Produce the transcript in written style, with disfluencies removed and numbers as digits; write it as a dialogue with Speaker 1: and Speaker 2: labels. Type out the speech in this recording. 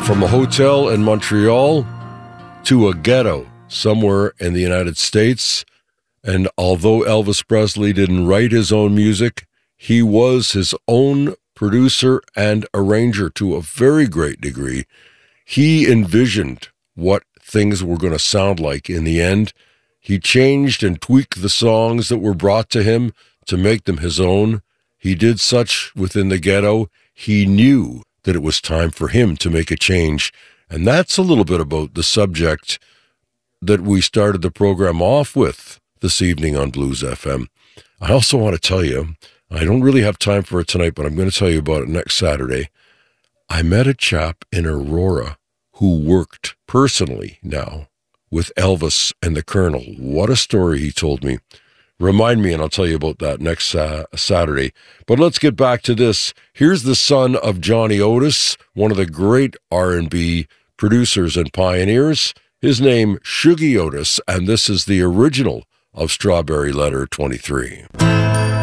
Speaker 1: From a hotel in Montreal to a ghetto somewhere in the United States. And although Elvis Presley didn't write his own music, he was his own producer and arranger to a very great degree. He envisioned what things were going to sound like in the end. He changed and tweaked the songs that were brought to him to make them his own. He did such within the ghetto. He knew that it was time for him to make a change. And that's a little bit about the subject that we started the program off with this evening on Blues FM. I also want to tell you, I don't really have time for it tonight, but I'm going to tell you about it next Saturday. I met a chap in Aurora who worked personally now with Elvis and the Colonel. What a story he told me. Remind me, and I'll tell you about that next Saturday. But let's get back to this. Here's the son of Johnny Otis, one of the great R&B producers and pioneers. His name, Shuggie Otis, and this is the original of Strawberry Letter 23.